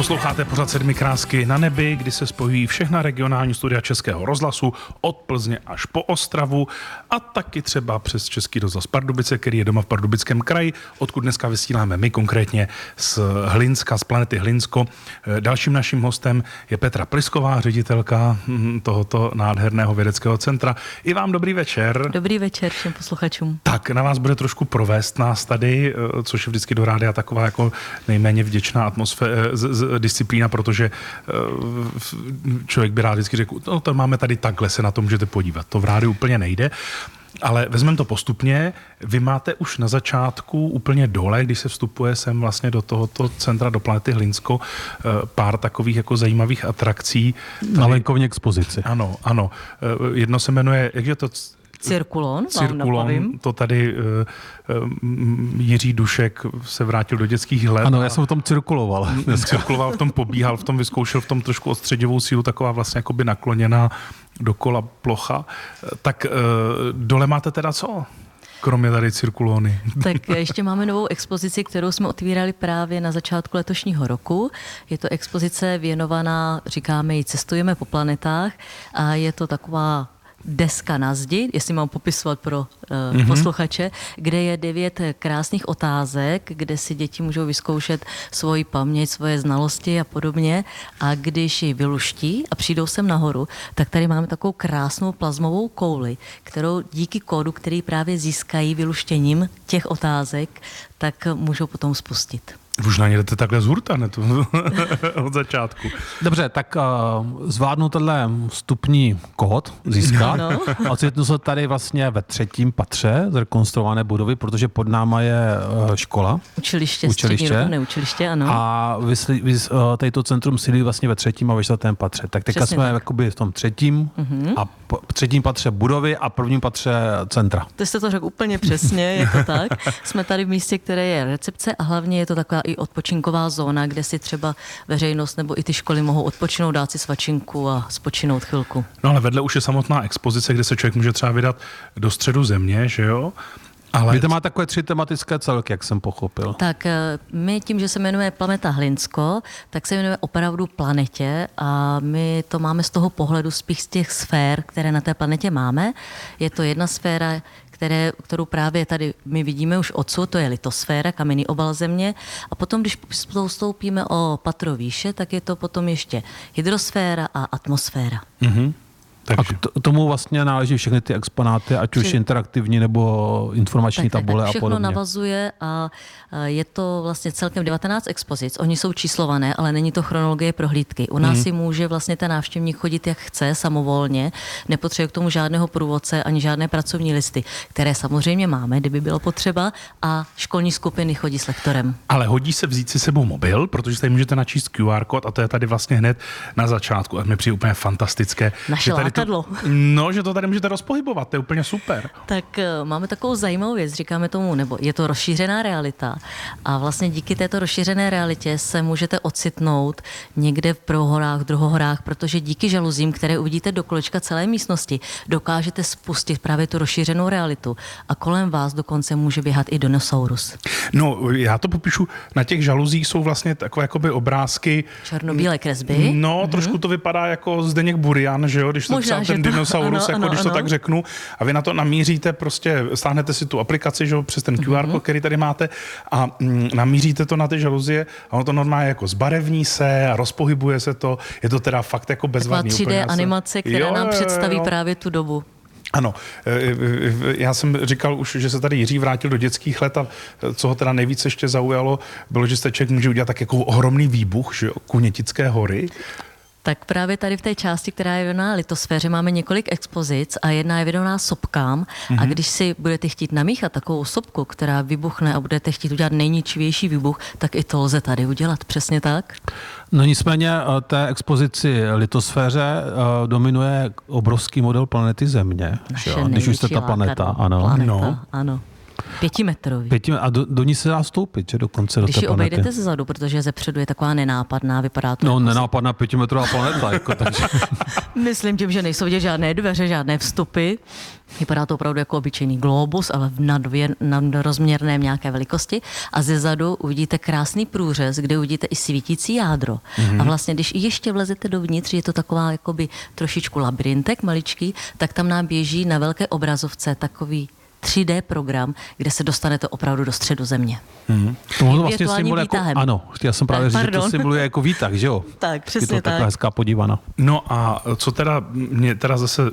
Posloucháte pořad Sedmi krásky na nebi, kdy se spojují všechna regionální studia Českého rozhlasu od Plzně až po Ostravu a taky třeba přes Český rozhlas Pardubice, který je doma v Pardubickém kraji, odkud dneska vysíláme my, konkrétně z Hlinska, z planety Hlinsko. Dalším naším hostem je Petra Plisková, ředitelka tohoto nádherného vědeckého centra. I vám dobrý večer. Dobrý večer všem posluchačům. Tak na vás bude trošku provést nás tady, což je vždycky do rádia taková jako nejméně vděčná disciplína, protože člověk by rád vždycky řekl, no to máme tady takhle, se na to můžete podívat. To v rádiu úplně nejde. Ale vezmeme to postupně. Vy máte už na začátku úplně dole, když se vstupuje sem vlastně do tohoto centra, do planety Hlinsko, pár takových jako zajímavých atrakcí. Na venkovní expozici. Ano, ano. Jedno se jmenuje, jakže to... Cirkulon, to tady Jiří Dušek se vrátil do dětských let. Ano, já jsem v tom cirkuloval. Cirkuloval v tom, pobíhal v tom, vyzkoušel v tom trošku odstředivou sílu, taková vlastně jakoby nakloněná dokola plocha. Tak dole máte teda co? Kromě tady cirkulóny. Tak ještě máme novou expozici, kterou jsme otvírali právě na začátku letošního roku. Je to expozice věnovaná, říkáme ji Cestujeme po planetách a je to taková deska na zdi, jestli mám popisovat pro posluchače, kde je 9 krásných otázek, kde si děti můžou vyzkoušet svoji paměť, svoje znalosti a podobně. A když ji vyluští a přijdou sem nahoru, tak tady máme takovou krásnou plazmovou kouli, kterou díky kódu, který právě získají vyluštěním těch otázek, tak můžou potom spustit. Už na ně jdete takhle z hurta, ne? Od začátku. Dobře, tak zvládnu tenhle vstupní kód získat. No. A ocitnu se tady vlastně ve 3. patře zrekonstruované budovy, protože pod náma je škola. Učiliště. Učiliště, ano. A tato centrum sídlí vlastně ve 3. a ve 4. patře. Tak teďka jsme jakoby v tom 3. a v 3. patře budovy a 1. patře centra. To jste to řekl úplně přesně, je to tak. Jsme tady v místě, které je recepce a hlavně je to taková i odpočinková zóna, kde si třeba veřejnost nebo i ty školy mohou odpočinout, dát si svačinku a spočinout chvilku. No ale vedle už je samotná expozice, kde se člověk může třeba vydat do středu země, že jo? Ale... Vy to má takové 3 tematické celky, jak jsem pochopil. Tak my tím, že se jmenuje Planeta Hlinsko, tak se jmenuje opravdu planetě a my to máme z toho pohledu spíš z těch sfér, které na té planetě máme. Je to jedna sféra, kterou právě tady my vidíme už odsud, to je litosféra, kamenný obal země. A potom, když stoupíme o patro výše, tak je to potom ještě hydrosféra a atmosféra. Mm-hmm. Takže. A k tomu vlastně náleží všechny ty exponáty, ať už interaktivní nebo informační tabule a podobně. Všechno navazuje a je to vlastně celkem 19 expozic. Oni jsou číslované, ale není to chronologie prohlídky. U nás si může vlastně ten návštěvník chodit jak chce, samovolně, nepotřebuje k tomu žádného průvodce ani žádné pracovní listy, které samozřejmě máme, kdyby bylo potřeba, a školní skupiny chodí s lektorem. Ale hodí se vzít si sebou mobil, protože tady můžete načíst QR kód a to je tady vlastně hned na začátku. A mi přijde úplně fantastické. Že to tady můžete rozpohybovat, to je úplně super. Tak máme takovou zajímavou věc, říkáme tomu, nebo je to rozšířená realita. A vlastně díky této rozšířené realitě se můžete ocitnout někde v prvohorách, druhohorách, protože díky žaluzím, které uvidíte do kolečka celé místnosti, dokážete spustit právě tu rozšířenou realitu. A kolem vás dokonce může běhat i dinosaurus. No, já to popíšu, na těch žaluzích jsou vlastně takové jakoby obrázky. Černobílé kresby. No, trošku to vypadá jako Zdeněk Burian, že jo, když to třeba ten dinosaurus, když to tak řeknu, a vy na to namíříte, prostě stáhnete si tu aplikaci, že jo, přes ten QR kód, který tady máte, a namíříte to na ty žaluzie a ono to normálně jako zbarevní se a rozpohybuje se to, je to teda fakt jako bezvadný. Taková 3D animace, která nám představí právě tu dobu. Ano, já jsem říkal už, že se tady Jiří vrátil do dětských let a co ho teda nejvíce ještě zaujalo, bylo, že člověk může udělat tak jako ohromný výbuch, že jo, Kunětické hory. Tak právě tady v té části, která je věnovaná litosféře, máme několik expozic a jedna je věnovaná sopkám. A když si budete chtít namíchat takovou sopku, která vybuchne a budete chtít udělat nejničivější výbuch, tak i to lze tady udělat. Přesně tak? No nicméně té expozici litosféře dominuje obrovský model planety Země. Když už jste ta planeta, ano. Ano. 5metrový. A do ní se dá vstoupit, že dokonce do té Když ji planety. obejdete zezadu, protože zepředu je taková nenápadná, vypadá to... No, nenápadná 5metrová planeta, jako, takže... Myslím tím, že nejsou vidět žádné dveře, žádné vstupy. Vypadá to opravdu jako obyčejný globus, ale v nadrozměrném nějaké velikosti. A zezadu uvidíte krásný průřez, kde uvidíte i svítící jádro. A vlastně, když ještě vlezete dovnitř, je to taková jakoby trošičku labirintek maličký, tak tam nám běží na velké obrazovce takový 3D program, kde se dostanete opravdu do středu země. To vlastně simuluje jako, ano, já jsem právě říct, že to simuluje jako výtah, že jo? Tak, přesně je to tak. taková hezká podívaná. No a co teda, mě teda zase